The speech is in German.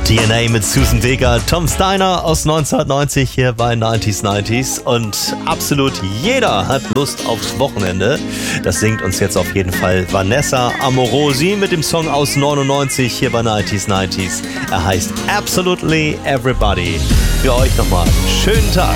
DNA mit Susan Vega, Tom Steiner aus 1990 hier bei 90s und absolut jeder hat Lust aufs Wochenende. Das singt uns jetzt auf jeden Fall Vanessa Amorosi mit dem Song aus 99 hier bei 90s. Er heißt Absolutely Everybody. Für euch nochmal schönen Tag.